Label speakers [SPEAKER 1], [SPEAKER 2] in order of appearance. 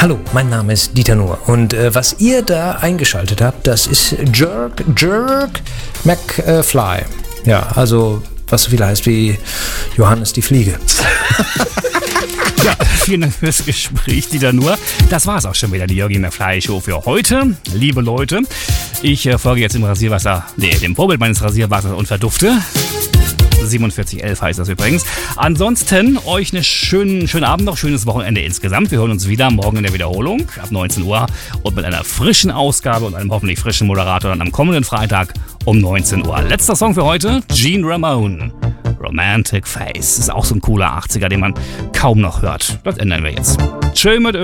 [SPEAKER 1] Hallo, mein Name ist Dieter Nuhr und was ihr da eingeschaltet habt, das ist Jerk McFly. Ja, also was so viel heißt wie Johannes die Fliege.
[SPEAKER 2] Ja, vielen Dank fürs Gespräch, Dieter Nuhr. Das war's auch schon wieder, die Jörgi McFly Show für heute. Liebe Leute, ich folge jetzt dem Vorbild meines Rasierwassers und verdufte. 4711 heißt das übrigens. Ansonsten euch einen schönen Abend noch, schönes Wochenende insgesamt. Wir hören uns wieder morgen in der Wiederholung ab 19 Uhr und mit einer frischen Ausgabe und einem hoffentlich frischen Moderator dann am kommenden Freitag um 19 Uhr. Letzter Song für heute, Gene Ramone. Romantic Face. Ist auch so ein cooler 80er, den man kaum noch hört. Das ändern wir jetzt. Tschö mit Ö.